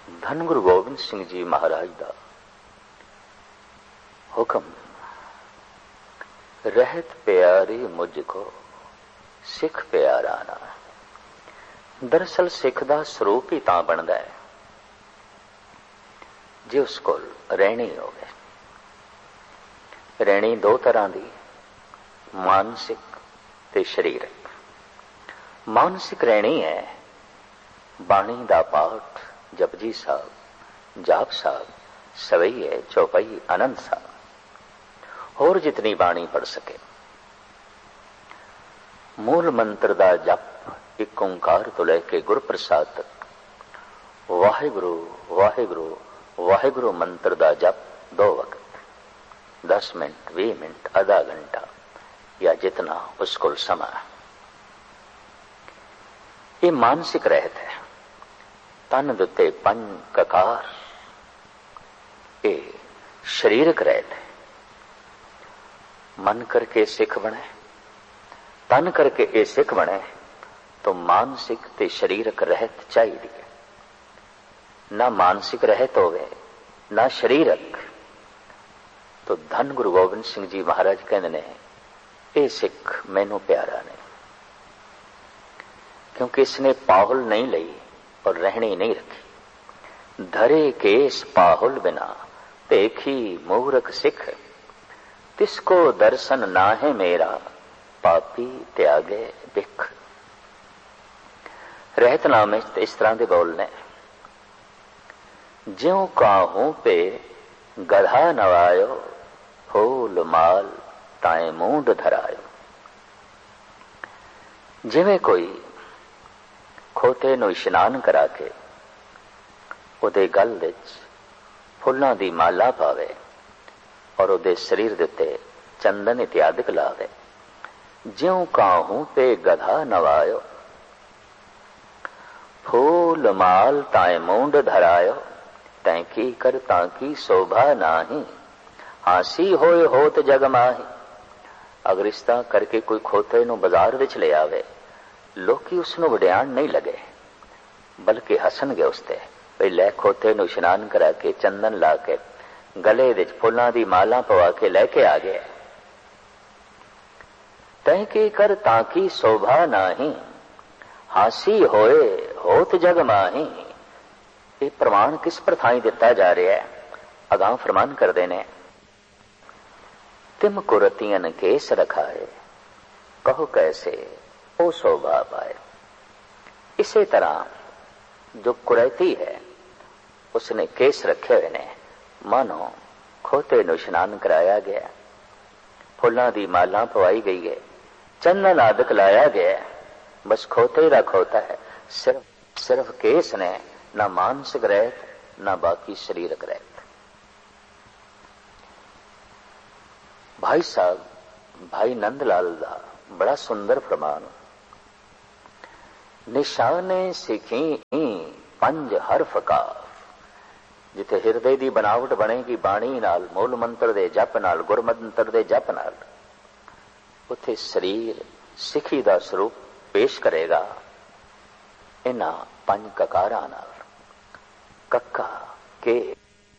धन गुरु गोबिंद सिंह जी महाराज दा हुक्म, रहत प्यारी मुझको सिख प्यारा ना। दरअसल सिख दा स्वरूप ही तां बनदा है जे उस कोल रहनी होवे। रहनी दो तरह दी, मानसिक ते शरीरक। मानसिक रहनी है बाणी दा पाठ, जपजी साहब, जाप साहब, सवैये, चौपाई, आनंद साहब और जितनी बाणी पढ़ सके। मूल मंत्र दा जप एक ओंकार तो लेके गुर प्रसाद तक, वाहिगुरु वाहिगुरु वाहिगुरु मंत्र दा जप 2 वक्त, 10 मिनट, 20 मिनट, आधा घंटा या जितना उसको समा। ये मानसिक रहत है। तन दुते पंज ककार, ये शरीरक रहत है। मन करके सिख बने, तन करके ये सिख बने तो मानसिक ते शरीरक रहत चाहिए। ना मानसिक रहत होवे ना शरीरक तो धन गुरु गोबिंद सिंह जी महाराज कहते ने ये सिख मैनू प्यारा नहीं, क्योंकि इसने पाहुल नहीं लई और रहनी नहीं रखी। धरे केस पाहुल बिना देखी मूर्ख सिख, तिसको दर्शन ना है मेरा पापी त्यागे बिख। रहतनामे इस तरह के बोलने, ज्यों काहू पे गधा नवायो, फूल माल ताए मूंड धरायो। जिवें कोई खोते नूं इशनान करा के उहदे गल विच फुल्लां दी माला पावे और उहदे शरीर दे उत्ते चंदन इत्यादिक लावे। ज्यों काहू पे गधा नवायो, फूल माल ताए मूंड धरायो। तैंकी कर तांकी शोभा नाही, हासी होए होत जग माही। अगर इस तरह करके कोई खोते नूं बाजार विच ले आवे, लोकी उसनूं वड्याण नहीं लगे बल्कि हसणगे उसते। भई लै खोते नूं इशनान करा के चंदन ला के गले विच फुल्लां दी माला पवा के लैके आ गया। तैंकी कर तांकी शोभा नाही, हासी होए होत जग माही। ये प्रमाण किस प्रथाई दिता जा रहा है? अगां फरमान करदे ने, तिम कुरतियन केस रखाए, कहो कैसे ओ शोभा पाए। इसी तरह जो कुरैती है उसने केस रखे हुए ने, मानो खोते नूं इशनान कराया गया, फुल्लां दी माला पवाई गई है, चंदन आदक लाया गया, बस खोते ही खोता है। सिर्फ केस ने, ना मानसिक रहत ना बाकी शरीरक रहत। भाई साहब भाई नंदलाल दा बड़ा सुंदर फरमान, निशाने सिखी पंज हरफ काफ। जिथे हिरदे दी बनावट बनेगी बाणी नाल, मूल मंत्र दे जप नाल, गुर मंत्र दे जप नाल, उथे शरीर सिखी दा स्वरूप पेश करेगा इन्हां पंज ककारां नाल। कक्का के